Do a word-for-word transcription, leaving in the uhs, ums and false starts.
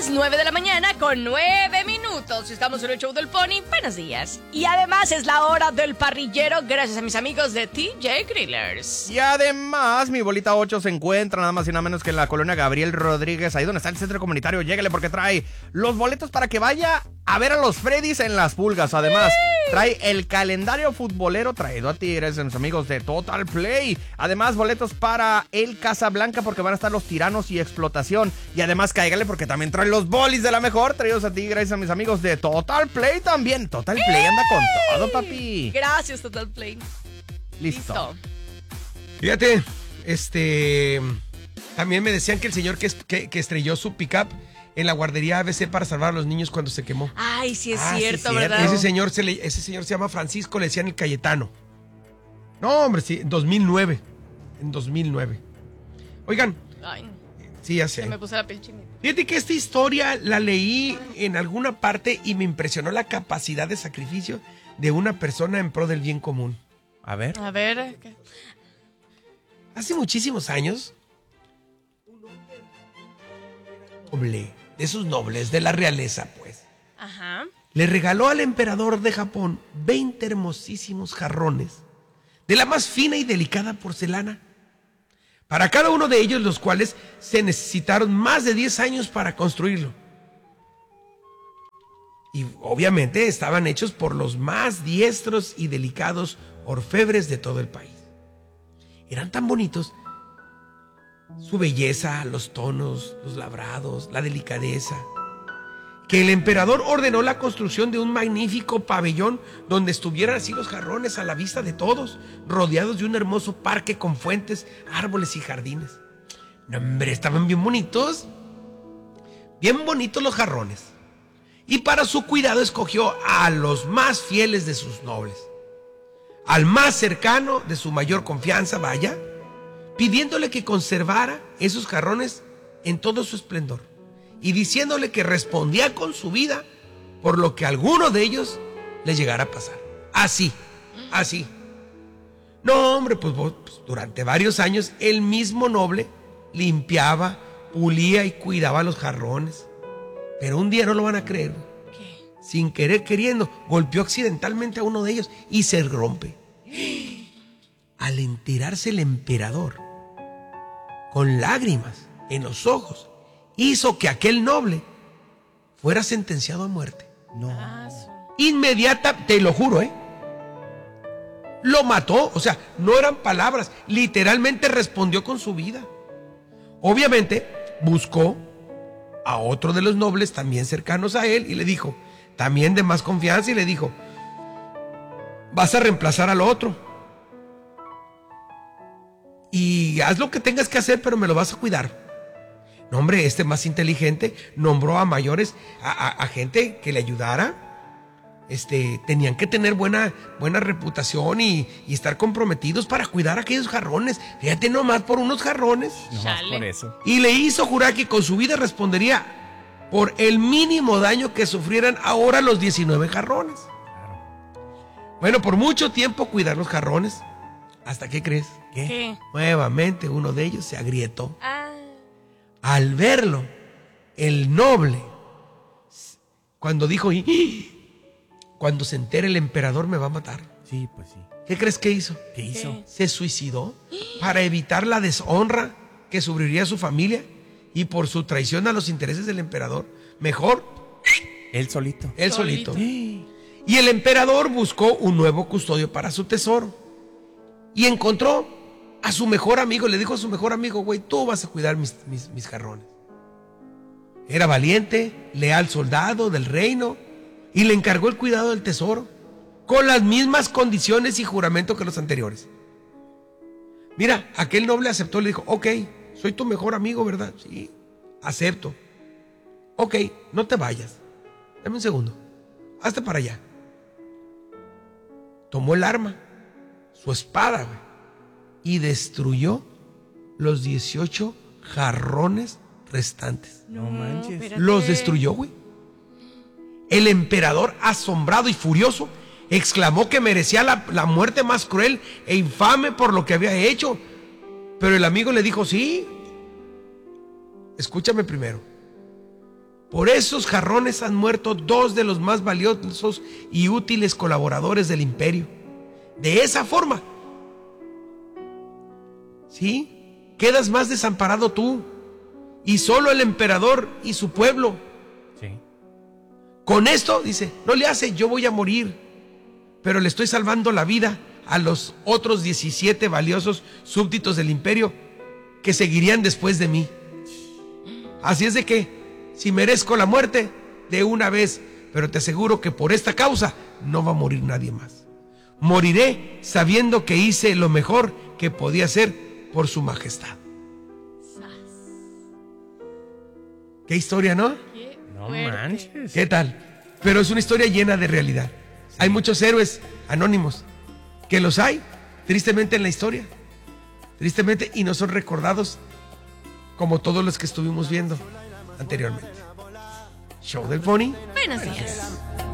las nueve de la mañana con nueve minutos. Estamos en el show del Pony. Buenos días. Y además es la hora del parrillero gracias a mis amigos de T J Grillers. Y además mi bolita ocho se encuentra nada más y nada menos que en la colonia Gabriel Rodríguez, ahí donde está el centro comunitario. Llégale porque trae los boletos para que vaya a ver a los Freddys en Las Pulgas. Además, trae el calendario futbolero traído a ti, gracias a mis amigos de Total Play. Además, boletos para el Casablanca porque van a estar los Tiranos y Explotación. Y además, cáigale porque también trae los bolis de la mejor, traídos a ti, gracias a mis amigos de Total Play también. Total Play anda con todo, papi. Gracias, Total Play. Listo. Listo. Fíjate, este... también me decían que el señor que, que, que estrelló su pickup en la guardería A B C para salvar a los niños cuando se quemó. Ay, sí es Ah, sí cierto, es cierto. ¿verdad? Ese señor, se le, ese señor se llama Francisco, le decían el Cayetano. No, hombre, sí, en dos mil nueve. En dos mil nueve. Oigan, Ay, sí, ya se sé. me puso la piel chinita. Fíjate que esta historia la leí en alguna parte y me impresionó la capacidad de sacrificio de una persona en pro del bien común. A ver. A ver. ¿qué? Hace muchísimos años, noble, de esos nobles, de la realeza, pues, Ajá. le regaló al emperador de Japón veinte hermosísimos jarrones de la más fina y delicada porcelana. Para cada uno de ellos, los cuales se necesitaron más de diez años para construirlo. Y obviamente estaban hechos por los más diestros y delicados orfebres de todo el país. Eran tan bonitos, su belleza, los tonos, los labrados, la delicadeza, que el emperador ordenó la construcción de un magnífico pabellón donde estuvieran así los jarrones a la vista de todos, rodeados de un hermoso parque con fuentes, árboles y jardines. No, hombre, estaban bien bonitos, bien bonitos los jarrones. Y para su cuidado escogió a los más fieles de sus nobles, al más cercano de su mayor confianza, vaya, pidiéndole que conservara esos jarrones en todo su esplendor y diciéndole que respondía con su vida por lo que a alguno de ellos le llegara a pasar. Así, así. No, hombre, pues, pues durante varios años el mismo noble limpiaba, pulía y cuidaba los jarrones. Pero un día no lo van a creer. ¿Qué? Sin querer queriendo, golpeó accidentalmente a uno de ellos y se rompe. Al enterarse el emperador, con lágrimas en los ojos, hizo que aquel noble fuera sentenciado a muerte. No. Ah, su- Inmediata, te lo juro, ¿eh? Lo mató, o sea, no eran palabras, literalmente respondió con su vida. Obviamente, buscó a otro de los nobles también cercanos a él y le dijo, también de más confianza, y le dijo, vas a reemplazar al otro y haz lo que tengas que hacer, pero me lo vas a cuidar. No, hombre, este más inteligente nombró a mayores, a, a, a gente que le ayudara. Este, tenían que tener buena, buena reputación y, y estar comprometidos para cuidar aquellos jarrones. Fíjate nomás por unos jarrones. No más Chale. por eso. Y le hizo jurar que con su vida respondería por el mínimo daño que sufrieran ahora los diecinueve jarrones. Bueno, por mucho tiempo cuidar los jarrones. ¿Hasta qué crees? ¿Qué? ¿Qué? Nuevamente uno de ellos se agrietó. Ah. Al verlo, el noble, cuando dijo, "¡Ah! Cuando se entere el emperador me va a matar", Sí, pues sí. ¿qué crees que hizo? ¿Qué hizo? ¿Qué? Se suicidó para evitar la deshonra que sufriría su familia y por su traición a los intereses del emperador. Mejor, Él solito. él Solito. solito. Y el emperador buscó un nuevo custodio para su tesoro y encontró a su mejor amigo. Le dijo a su mejor amigo, güey, tú vas a cuidar mis, mis, mis jarrones. Era valiente, leal soldado del reino y le encargó el cuidado del tesoro con las mismas condiciones y juramento que los anteriores. Mira, aquel noble aceptó y le dijo, ok, soy tu mejor amigo, ¿verdad? Sí, acepto. Ok, no te vayas. Dame un segundo. Hazte para allá. Tomó el arma, su espada, güey, y destruyó los dieciocho jarrones restantes. No manches. espérate. Los destruyó, güey. El emperador, asombrado y furioso, exclamó que merecía la, la muerte más cruel e infame por lo que había hecho. Pero el amigo le dijo, sí, escúchame primero. Por esos jarrones han muerto dos de los más valiosos y útiles colaboradores del imperio. De esa forma, ¿sí? Quedas más desamparado tú y solo el emperador y su pueblo. Sí. Con esto, dice, no le hace, yo voy a morir, pero le estoy salvando la vida a los otros diecisiete valiosos súbditos del imperio que seguirían después de mí. Así es de que, si merezco la muerte, de una vez, pero te aseguro que por esta causa no va a morir nadie más. Moriré sabiendo que hice lo mejor que podía hacer por su majestad. Qué historia, ¿no? Qué No fuerte. manches. ¿Qué tal? Pero es una historia llena de realidad. Sí. Hay muchos héroes anónimos, que los hay, tristemente, en la historia. Tristemente, y no son recordados como todos los que estuvimos viendo anteriormente. Show del Pony. Buenos días.